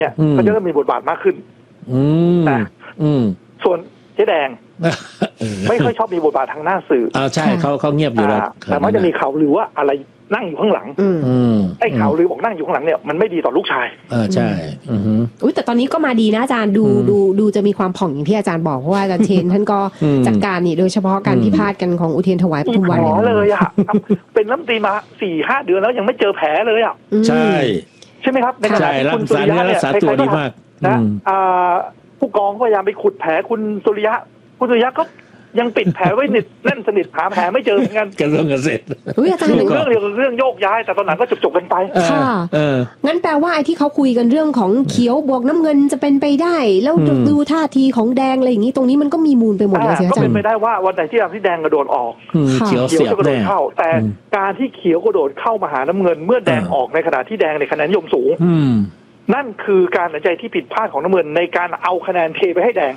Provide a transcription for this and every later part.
เนี่ยก็จะเริ่มมีบทบาทมากขึ้นนะส่วนเจ๊แดงไม่ค่อยชอบมีบทบาททางหน้าสื่อใช่เขาเงียบอยู่แล้วแต่มันจะมีข่าวลือว่าอะไรนั่งอยู่ข้างหลังไอ้ข่าวลือบอกนั่งอยู่ข้างหลังเนี่ยมันไม่ดีต่อลูกชายใช่แต่ตอนนี้ก็มาดีนะอาจารย์ดูจะมีความผ่องอย่างที่อาจารย์บอกเพราะว่าอาจารย์เชนท่านก็จัดการนี่โดยเฉพาะการพิพาทกันของอุเทนถวายปทุมวันเลยอ่ะเป็นรัฐมนตรีมา 4-5 เดือนแล้วยังไม่เจอแผลเลยอ่ะใช่ไหมครับในขณะที่คุณสุริยะเนี่ยใครๆก็ทำนะผู้กองพยายามไปขุดแผลคุณสุริยะก็ยังปิดแผลไว้แน่นสนิทหาแผลไม่เจอเหมือนกันกันเรื่องเกษตรอาจารย์เรื่องเดียวกับเรื่องโยกย้ายแต่ตอนหลังก็จบกันไปค่ะงั้นแปลว่าไอ้ที่เขาคุยกันเรื่องของเขียวบวกน้ำเงินจะเป็นไปได้แล้วดูท่าทีของแดงอะไรอย่างนี้ตรงนี้มันก็มีมูลไปหมดเลยอาจารย์ก็เป็นไปได้ว่าวันไหนที่แดงกระโดดออกเขียวจะกระโดดเข้าแต่การที่เขียวกระโดดเข้ามาหาน้ำเงินเมื่อแดงออกในขณะที่แดงในคะแนนนิยมสูงนั่นคือการตัดใจที่ผิดพลาดของน้ำเงินในการเอาคะแนนเทไปให้แดง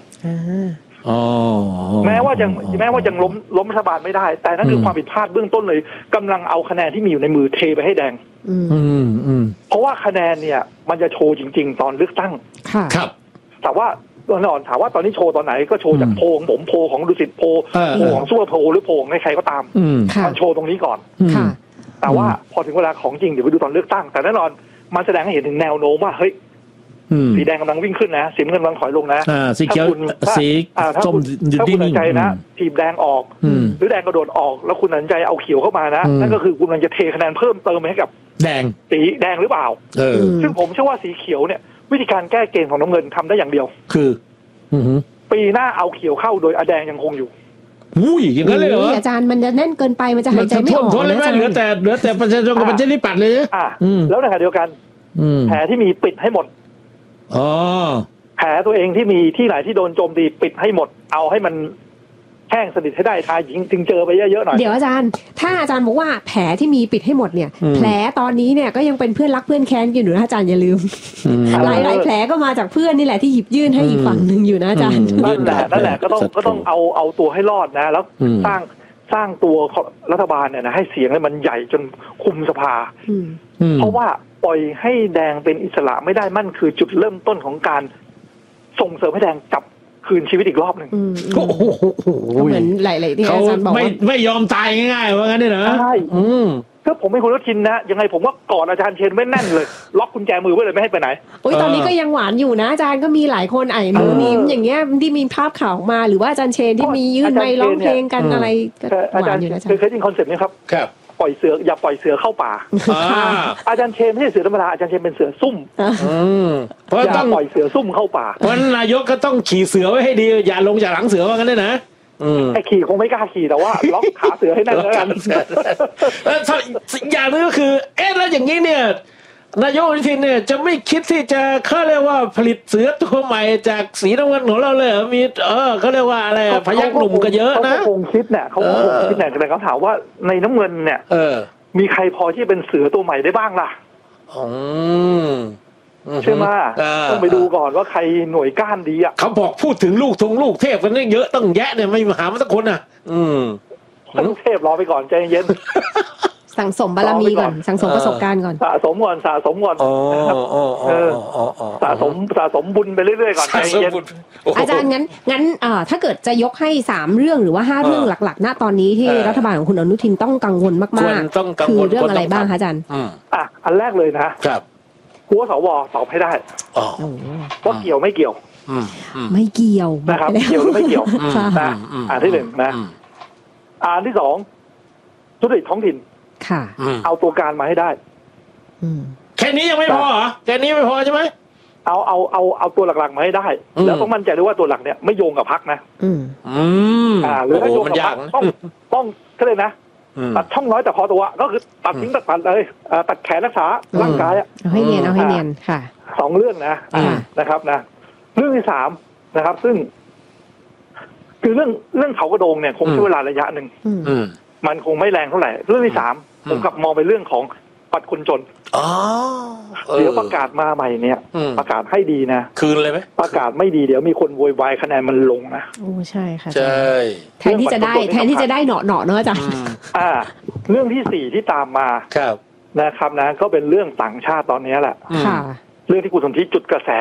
แม้ว่ายังล้มรัฐบาลไม่ได้แต่นั่นคือความผิดพลาดเบื้องต้นเลยกำลังเอาคะแนนที่มีอยู่ในมือเทไปให้แดงเพราะว่าคะแนนเนี่ยมันจะโชว์จริงๆตอนเลือกตั้งครับแต่ว่าถามว่าตอนนี้โชว์ตอนไหนก็โชว์จากโพลของผมโพลของดุสิตโพลของซูเปอร์โพลหรือโพลของใครก็ตามมันโชว์ตรงนี้ก่อนแต่ว่าพอถึงเวลาของจริงเดี๋ยวไปดูตอนเลือกตั้งแต่แน่นอนมันแสดงให้เห็นถึงแนวโน้มว่าเฮ้ยสีแดงกำลังวิ่งขึ้นนะสีน้ำเงินกำลังถอยลงนะสีเขียวสีส้มถ้าคุณตัดใจนะทีมแดงออกหรือแดงกระโดดออกแล้วคุณตัดใจเอาเขียวเข้ามานะนั่นก็คือคุณกำลังจะเทคะแนนเพิ่มเติมให้กับแดงสีแดงหรือเปล่าซึ่งผมเชื่อว่าสีเขียวเนี่ยวิธีการแก้เกมของน้ำเงินทำได้อย่างเดียวคือปีหน้าเอาเขียวเข้าโดยแดงยังคงอยู่อย่างนั้นเลยเหรออาจารย์มันจะแน่นเกินไปมันจะหายใจไม่ออกเลยเหลือแต่ประชาชนกับประชาธิปัตย์เลยแล้วในขณะเดียวกันแผลที่มีปิดให้หมดแผลตัวเองที่มีที่ไหนที่โดนโจมตีปิดให้หมดเอาให้มันแห้งสนิทให้ได้ทายหญิงจึงเจอไปเยอะๆหน่อยเดี๋ยวอาจารย์ถ้าอาจารย์บอกว่าแผลที่มีปิดให้หมดเนี่ยแผลตอนนี้เนี่ยก็ยังเป็นเพื่อนรักเพื่อนแค้นอยู่นะอาจารย์อย่าลืมหลายแผลก็มาจากเพื่อนนี่แหละที่หยิบยื่นให้อีกฝั่งนึงอยู่นะอาจารย์นั่นแหละก็ต้องเอาตัวให้รอดนะแล้วสร้างตัวรัฐบาลเนี่ยนะให้เสียงให้มันใหญ่จนคุมสภาเพราะว่าปล่อยให้แดงเป็นอิสระไม่ได้มั่นคือจุดเริ่มต้นของการส่งเสริมให้แดงกลับคืนชีวิตอีกรอบหนึ่งเหมือนหลายๆที่อาจารย์บอกว่าไม่ยอมตายง่ายๆว่างั้นนี่นะใช่ถ้าผมเป็นคนรัฐทินนะยังไงผมว่ากอดอาจารย์เชนไว้แน่นเลยล็อกกุญแจมือไว้เลยไม่ให้ไปไหนตอนนี้ก็ยังหวานอยู่นะอาจารย์ก็มีหลายคนหนูนิ้มอย่างเงี้ยที่มีภาพข่าวมาหรือว่าอาจารย์เชนที่มียื่นไมค์ร้องเพลงกันอะไรอาจารย์เคยได้ยินคอนเซ็ปต์นี้ครับปล่อยเสืออย่าปล่อยเสือเข้าป่าอาจารย์เชนไม่ใช่เสือธรรมดาอาจารย์เชนเป็นเสือซุ่มอย่าปล่อยเสือซุ่มเข้าป่าเพราะนายกก็ต้องขี่เสือไว้ให้ดีอย่าลงจากหลังเสือว่างั้นได้นะไอ้ขี่คงไม่กล้าขี่แต่ว่าล็อกขาเสือให้แน่นแล้วกันอย่างนึงก็คือแล้วอย่างนี้เนี่ยนายกอนุทินเนี่ยจะไม่คิดที่จะเขาเรียกว่าผลิตเสือตัวใหม่จากสีน้ำเงินของเราเลยมีเขาเรียกว่าอะไรพยัคฆ์หนุ่มก็เยอะนะเขาคงคิดเนี่ยแต่เขาถามว่าในน้ำเงินเนี่ยมีใครพอที่เป็นเสือตัวใหม่ได้บ้างล่ะใช่ไหมต้องไปดูก่อนว่าใครหน่วยก้านดีอ่ะเขาบอกพูดถึงลูกเทพกันเยอะต้องแยะเนี่ยไม่หามาสักคนอ่ะลูกเทพรอไปก่อนใจเย็นสั่งสมบารมีก่อนสั่งสมประสบการณ์ก่อนสะสมก่อนสะสมบุญไปเรื่อยๆก่อนใจเย็นอาจารย์งั้นถ้าเกิดจะยกให้3เรื่องหรือว่า5เรื่องหลักๆณตอนนี้ที่รัฐบาลของคุณอนุทินต้องกังวลมากๆคือเรื่องอะไรบ้างคะอาจารย์อันแรกเลยนะครับหัวสวตอบให้ได้ว่าเกี่ยวไม่เกี่ยวไม่เกี่ยวนะครับเกี่ยวหรือไม่เกี่ยวนะที่1นะที่2ธุรกิจท้องถิ่นเอาตัวการมาให้ได้แค่นี้ยังไม่พอเหรอแค่นี้ไม่พอใช่ไหมเอาตัวหลักๆมาให้ได้แล้วต้องมั่นใจด้วยว่าตัวหลักเนี่ยไม่โยงกับพรรคนะหรือถ้าโยงกับพรรคต้องก็เลยนะตัดช่องน้อยแต่พอตัวก็คือตัดทิ้งตัดเลยตัดแขนรักษาร่างกายเอาให้เนียนค่ะ 2เรื่องนะครับนะเรื่องที่3นะครับซึ่งคือเรื่องเขากระโดงเนี่ยคงใช้เวลาระยะหนึ่งมันคงไม่แรงเท่าไหร่เรื่องที่3ผมกลับมองไปเรื่องของปัดคนจนเดี๋ยวประกาศมาใหม่เนี่ยประกาศให้ดีนะคืนเลยไหมประกาศไม่ดีเดี๋ยวมีคนโวยวายคะแนนมันลงนะโอ้ใช่ค่ะใช่แทนที่จะได้เหนาะเนาะอาจารย์เรื่องที่4ที่ตามมานะครับนะก็เป็นเรื่องต่างชาติตอนนี้แหละเรื่องที่คุณสนธิจุดกระแส